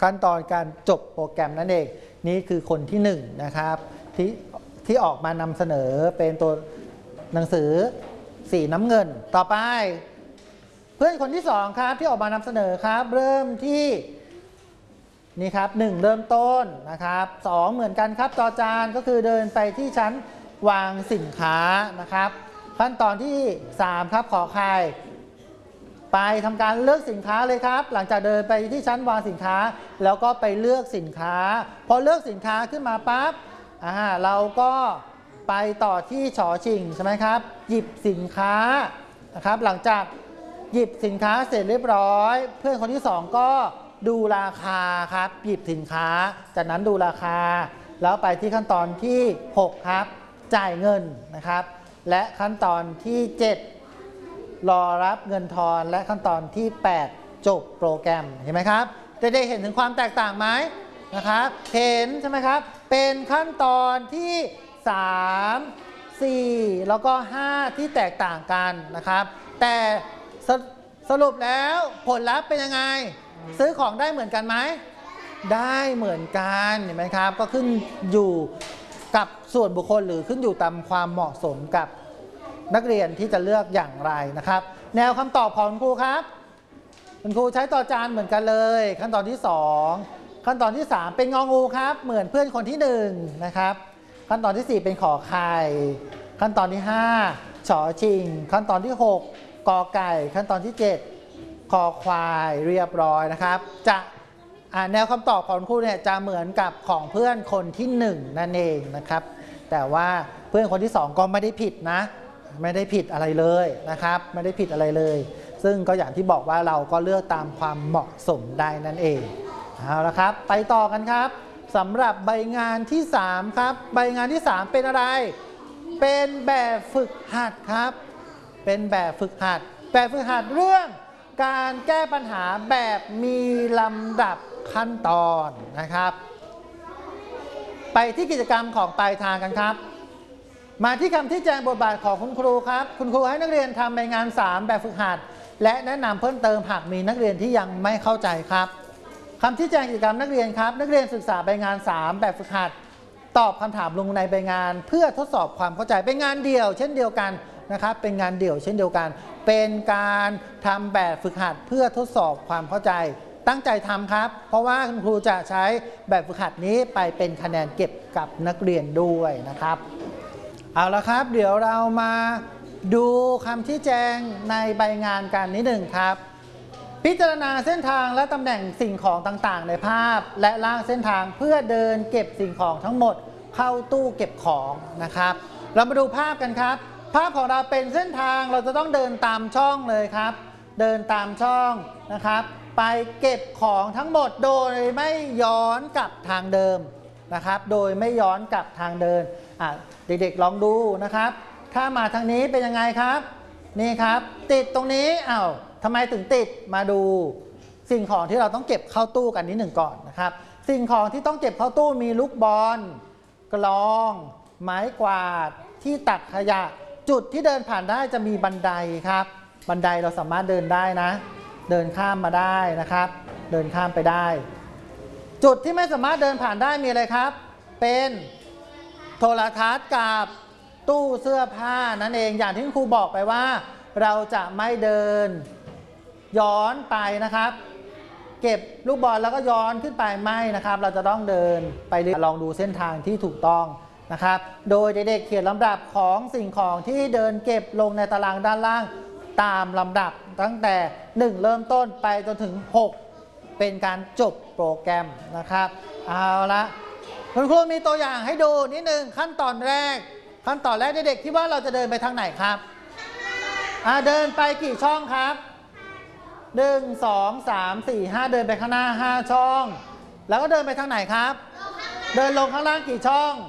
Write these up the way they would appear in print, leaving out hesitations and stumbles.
ขั้นตอนการจบโปรแกรมนั่นเองนี่คือคนที่1นะครับที่ออกมานำเสนอเป็นตัวหนังสือสีน้ำเงินต่อไปเพื่อนคนที่2ครับที่ออกมานำเสนอครับเริ่มที่นี่ครับ1เริ่มต้นนะครับ2เหมือนกันครับจอจานก็คือเดินไปที่ชั้นวางสินค้านะครับขั้นตอนที่3ครับขอไข่ไปทำการเลือกสินค้าเลยครับหลังจากเดินไปที่ชั้นวางสินค้าแล้วก็ไปเลือกสินค้าพอเลือกสินค้าขึ้นมาปั๊บเราก็ไปต่อที่ฉอชิงใช่ไหมครับหยิบสินค้านะครับหลังจากหยิบสินค้าเสร็จเรียบร้อยเพื่อนคนที่2ก็ดูราคาครับหยิบสินค้าจากนั้นดูราคาแล้วไปที่ขั้นตอนที่6ครับจ่ายเงินนะครับและขั้นตอนที่7รอรับเงินทอนและขั้นตอนที่8จบโปรแกรมเห็นไหมครับได้เห็นถึงความแตกต่างไหมนะครับเห็นใช่ไหมครับเป็นขั้นตอนที่3 4แล้วก็5ที่แตกต่างกันนะครับแต่สรุปแล้วผลลัพธ์เป็นยังไงซื้อของได้เหมือนกันไหมได้เหมือนกันเห็นไหมครับก็ขึ้นอยู่กับส่วนบุคคลหรือขึ้นอยู่ตามความเหมาะสมกับนักเรียนที่จะเลือกอย่างไรนะครับแนวคำตอบของคุณครูครับคุณครูใช้ต่อจานเหมือนกันเลยขั้นตอนที่2ขั้นตอนที่3เป็นงองูครับเหมือนเพื่อนคนที่1นะครับขั้นตอนที่4เป็นขอไข่ขั้นตอนที่5ฉอชิงขั้นตอนที่6กอไก่ขั้นตอนที่7คอควายเรียบร้อยนะครับจะแนวคำตอบของครูเนี่ยจะเหมือนกับของเพื่อนคนที่1นั่นเองนะครับแต่ว่าเพื่อนคนที่2ก็ไม่ได้ผิดนะไม่ได้ผิดอะไรเลยนะครับไม่ได้ผิดอะไรเลยซึ่งก็อย่างที่บอกว่าเราก็เลือกตามความเหมาะสมได้นั่นเองเอาละครับไปต่อกันครับสำหรับใบงานที่3ครับใบงานที่3เป็นอะไรเป็นแบบฝึกหัดครับเป็นแบบฝึกหัดเรื่องการแก้ปัญหาแบบมีลำดับขั้นตอนนะครับไปที่กิจกรรมของปลายทางกันครับมาที่คำที่แจงบทบาทของคุณครูครับคุณครูให้นักเรียนทำใบงาน3แบบฝึกหัดและแนะนำเพิ่มเติมหากมีนักเรียนที่ยังไม่เข้าใจครับคำที่แจงกิจกรรมนักเรียนครับนักเรียนศึกษาใบงาน3แบบฝึกหัดตอบคำถามลงในใบงานเพื่อทดสอบความเข้าใจเป็นงานเดี่ยวเช่นเดียวกันนะครับเป็นงานเดี่ยวเช่นเดียวกันเป็นการทำแบบฝึกหัดเพื่อทดสอบความเข้าใจตั้งใจทำครับเพราะว่าคุณครูจะใช้แบบฝึกหัดนี้ไปเป็นคะแนนเก็บกับนักเรียนด้วยนะครับเอาละครับเดี๋ยวเรามาดูคำชี้แจงในใบงานกันนิดหนึ่งครับพิจารณาเส้นทางและตำแหน่งสิ่งของต่างๆในภาพและลากเส้นทางเพื่อเดินเก็บสิ่งของทั้งหมดเข้าตู้เก็บของนะครับเรามาดูภาพกันครับภาพของเราเป็นเส้นทางเราจะต้องเดินตามช่องเลยครับเดินตามช่องนะครับไปเก็บของทั้งหมดโดยไม่ย้อนกลับทางเดิมนะครับโดยไม่ย้อนกลับทางเดินเด็กๆลองดูนะครับถ้ามาทางนี้เป็นยังไงครับนี่ครับติดตรงนี้ทำไมถึงติดมาดูสิ่งของที่เราต้องเก็บเข้าตู้กันนิดหนึ่งก่อนนะครับสิ่งของที่ต้องเก็บเข้าตู้มีลูกบอลกลองไม้กวาดที่ตักขยะจุดที่เดินผ่านได้จะมีบันไดครับบันไดเราสามารถเดินได้นะเดินข้ามมาได้นะครับเดินข้ามไปได้จุดที่ไม่สามารถเดินผ่านได้มีอะไรครับเป็นโทรทัศน์กับตู้เสื้อผ้านั่นเองอย่างที่ครูบอกไปว่าเราจะไม่เดินย้อนไปนะครับเก็บลูกบอลแล้วก็ย้อนขึ้นไปไม่นะครับเราจะต้องเดินไปลองดูเส้นทางที่ถูกต้องนะครับโดยเด็กๆเขียนลำดับของสิ่งของที่เดินเก็บลงในตารางด้านล่างตามลำดับตั้งแต่1เริ่มต้นไปจนถึง6เป็นการจบโปรแกรมนะครับเอาละคุณครูมีตัวอย่างให้ดูนิดนึงขั้นตอนแรกเด็กๆคิดว่าเราจะเดินไปทางไหนครับเดินไปกี่ช่องครับ1 2 3 4 5เดินไปข้างหน้า5ช่องแล้วก็เดินไปทางไหนครับเดินลงข้างล่างกี่ช่อง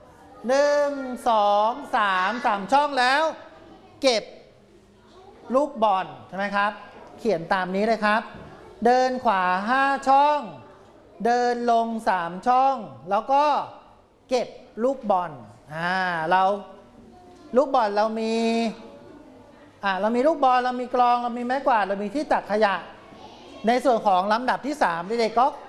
1 2 3 ช่องแล้วเก็บลูกบอลใช่ไหมครับเขียนตามนี้เลยครับเดินขวา5ช่องเดินลง3ช่องแล้วก็เก็บลูกบอลเราลูกบอลเรามีลูกบอลเรามีกลองเรามีไม้กวาดเรามีที่ตักขยะในส่วนของลำดับที่3เด็กๆก็